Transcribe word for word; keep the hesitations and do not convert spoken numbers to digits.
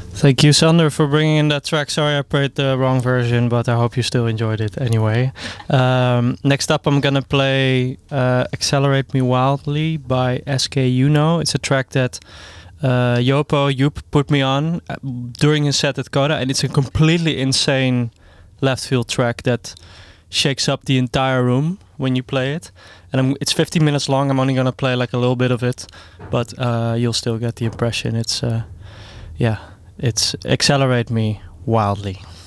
Thank you, Sander, for bringing in that track. Sorry I played the wrong version, but I hope you still enjoyed it anyway. Um, next up, I'm gonna play uh, Accelerate Me Wildly by S K Uno. It's a track that uh, Yopo Joop put me on uh, during his set at Coda, and it's a completely insane left field track that shakes up the entire room when you play it. And I'm, it's fifteen minutes long. I'm only gonna play like a little bit of it, but uh, you'll still get the impression. It's uh, yeah. It's Accelerate Me Wildly.